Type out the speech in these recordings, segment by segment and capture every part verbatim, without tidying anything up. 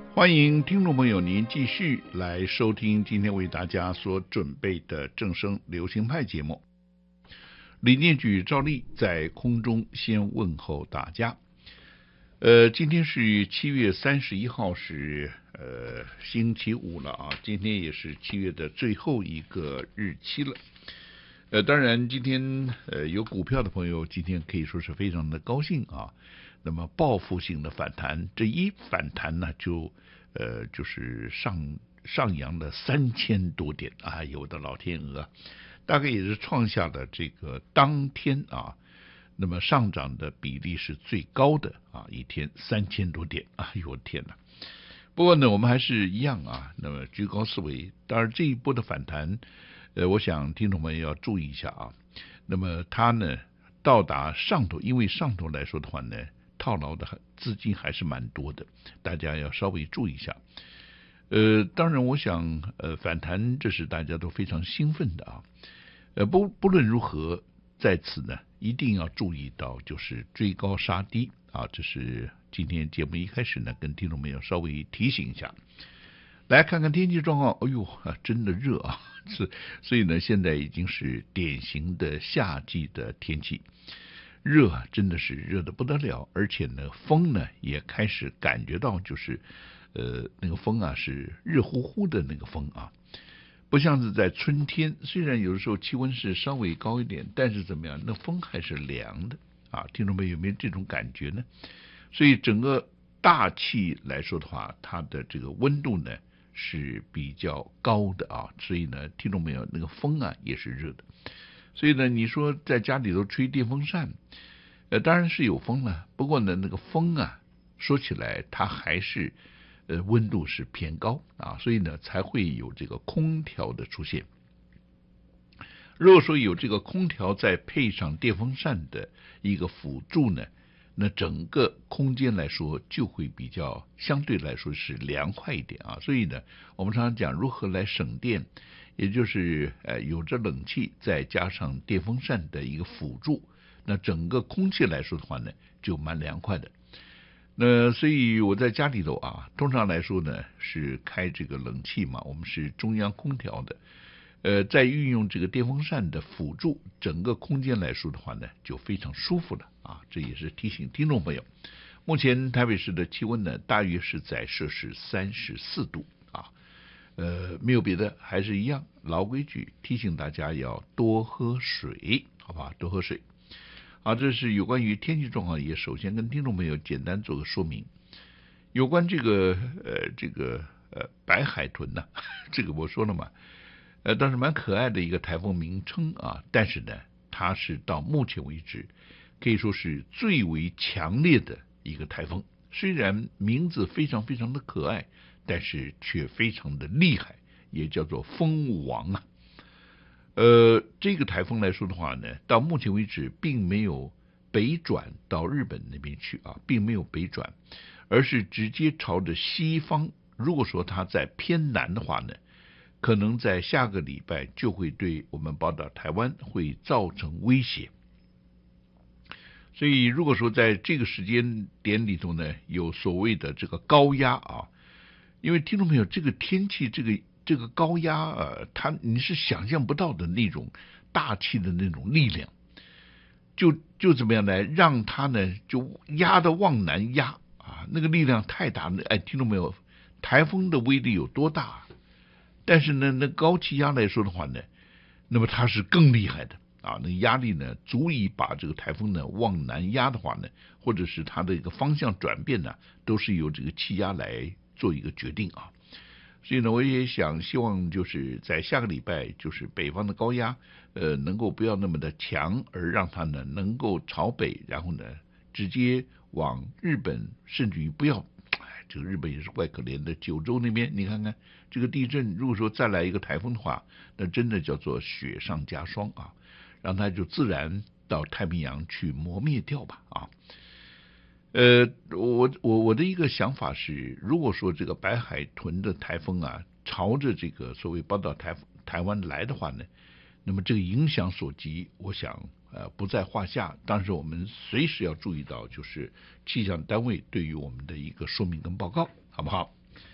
欢迎听众朋友您继续来收听今天为大家所准备的正声流行派节目。李念举照例在空中先问候大家。呃，今天是七月三十一号，是呃星期五了啊，今天也是七月的最后一个日期了。呃，当然今天呃有股票的朋友今天可以说是非常的高兴啊。那么报复性的反弹，这一反弹呢就呃就是上上扬了三千多点啊，有的老天鹅，大概也是创下了这个当天啊，那么上涨的比例是最高的啊，一天三千多点啊，呦我的天哪！不过呢，我们还是一样啊，那么居高思维。当然这一波的反弹，呃，我想听众们要注意一下啊。那么它呢到达上头，因为上头来说的话呢，套牢的资金还是蛮多的，大家要稍微注意一下。呃，当然我想呃反弹这是大家都非常兴奋的啊。呃不不论如何，在此呢一定要注意到就是追高杀低啊，这是今天节目一开始呢跟听众朋友稍微提醒一下。来看看天气状况，哎呦啊，真的热啊！所以呢，现在已经是典型的夏季的天气。热啊，真的是热得不得了，而且呢，风呢也开始感觉到就是，呃，那个风啊是热乎乎的那个风啊，不像是在春天，虽然有的时候气温是稍微高一点，但是怎么样，那风还是凉的啊。听众朋友有没有这种感觉呢？所以整个大气来说的话，它的这个温度呢是比较高的啊，所以呢，听众朋友那个风啊也是热的。所以呢，你说在家里头吹电风扇，呃，当然是有风了。不过呢，那个风啊，说起来它还是呃温度是偏高啊，所以呢才会有这个空调的出现。如果说有这个空调再配上电风扇的一个辅助呢，那整个空间来说就会比较相对来说是凉快一点啊。所以呢，我们常常讲如何来省电。也就是呃有着冷气再加上电风扇的一个辅助，那整个空气来说的话呢就蛮凉快的。那所以我在家里头啊，通常来说呢是开这个冷气嘛，我们是中央空调的，呃，在运用这个电风扇的辅助，整个空间来说的话呢就非常舒服了啊。这也是提醒听众朋友，目前台北市的气温呢大约是在摄氏三十四度啊。呃，没有别的，还是一样老规矩，提醒大家要多喝水，好吧？多喝水。好，这是有关于天气状况，也首先跟听众朋友简单做个说明。有关这个呃这个呃白海豚呢、啊，这个我说了嘛，呃，倒是蛮可爱的一个台风名称啊，但是呢，它是到目前为止可以说是最为强烈的一个台风。虽然名字非常非常的可爱，但是却非常的厉害，也叫做风王啊。呃，这个台风来说的话呢，到目前为止并没有北转到日本那边去啊，并没有北转，而是直接朝着西方。如果说它在偏南的话呢，可能在下个礼拜就会对我们宝岛台湾会造成威胁。所以如果说在这个时间点里头呢，有所谓的这个高压啊，因为听众朋友，这个天气，这个这个高压啊，它你是想象不到的那种大气的那种力量，就就怎么样来让它呢，就压的往南压啊，那个力量太大了。哎，听众朋友，台风的威力有多大？但是呢，那高气压来说的话呢，那么它是更厉害的。啊，那压力呢，足以把这个台风呢往南压的话呢，或者是它的一个方向转变呢，都是由这个气压来做一个决定啊。所以呢，我也想希望就是在下个礼拜，就是北方的高压，呃，能够不要那么的强，而让它呢能够朝北，然后呢直接往日本，甚至于不要，哎，这个日本也是怪可怜的，九州那边你看看这个地震，如果说再来一个台风的话，那真的叫做雪上加霜啊。让它就自然到太平洋去磨灭掉吧啊。呃，我我我的一个想法是，如果说这个白海豚的台风啊，朝着这个所谓宝岛台台湾来的话呢，那么这个影响所及，我想呃不在话下。当时我们随时要注意到，就是气象单位对于我们的一个说明跟报告，好不好？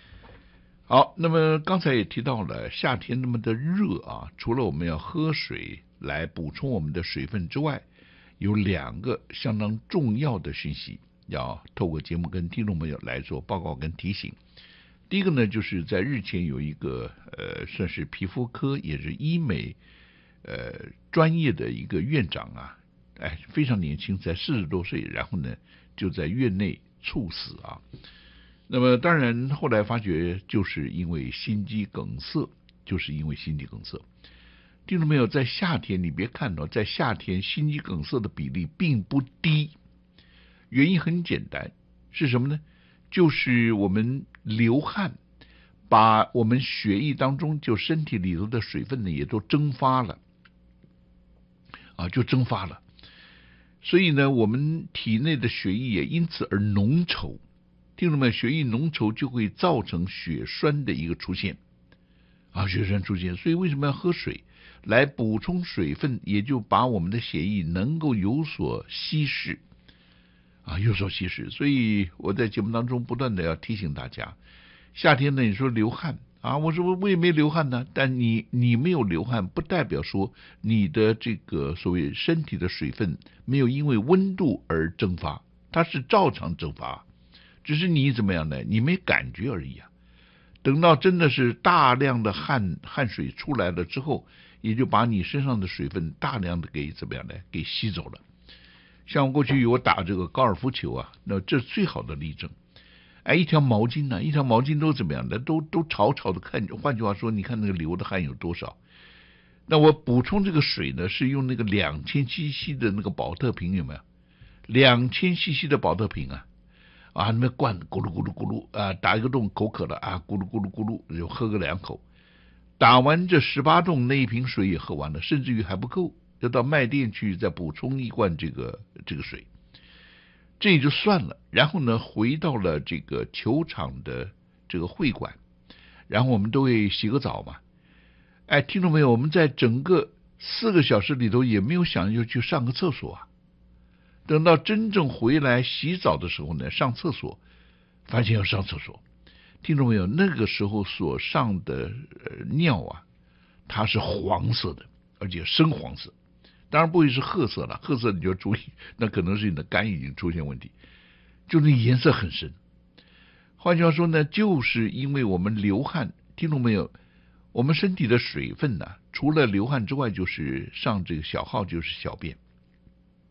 好，那么刚才也提到了夏天那么的热啊，除了我们要喝水来补充我们的水分之外，有两个相当重要的讯息要透过节目跟听众朋友来做报告跟提醒。第一个呢，就是在日前有一个呃，算是皮肤科也是医美呃专业的一个院长啊，哎，非常年轻，才四十多岁，然后呢就在院内猝死啊。那么当然后来发觉就是因为心肌梗塞，就是因为心肌梗塞。听众朋友，在夏天你别看到，在夏天心肌梗塞的比例并不低，原因很简单，是什么呢？就是我们流汗，把我们血液当中就身体里头的水分呢也都蒸发了，啊，就蒸发了。所以呢，我们体内的血液也因此而浓稠。听众们，血液浓稠就会造成血栓的一个出现，啊，血栓出现。所以为什么要喝水来补充水分，也就把我们的血液能够有所稀释，啊，有所稀释。所以我在节目当中不断的要提醒大家，夏天呢，你说流汗啊，我说我也没流汗呢，但你你没有流汗，不代表说你的这个所谓身体的水分没有因为温度而蒸发，它是照常蒸发。只是你怎么样呢？你没感觉而已啊。等到真的是大量的汗汗水出来了之后，也就把你身上的水分大量的给怎么样呢？给吸走了。像过去我打这个高尔夫球啊，那这是最好的例证。哎，一条毛巾呢、啊，一条毛巾都怎么样的？都都潮潮的看。换句话说，你看那个流的汗有多少？那我补充这个水呢，是用那个两千 C C 的那个保特瓶，有没有？两千 C C 的保特瓶啊。啊，那边灌咕噜咕噜咕噜啊，打一个洞口渴了啊，咕噜咕噜咕噜就喝个两口，打完这十八洞那一瓶水也喝完了，甚至于还不够，要到卖店去再补充一罐这个这个水，这也就算了。然后呢，回到了这个球场的这个会馆，然后我们都会洗个澡嘛。哎，听众朋友，我们在整个四个小时里头也没有想就去上个厕所啊。等到真正回来洗澡的时候呢，上厕所，发现要上厕所。听众朋友，那个时候所上的、呃、尿啊，它是黄色的，而且深黄色。当然不会是褐色了，褐色你就要注意，那可能是你的肝已经出现问题。就那颜色很深。换句话说呢，就是因为我们流汗，听众朋友，我们身体的水分呢、啊，除了流汗之外，就是上这个小号就是小便。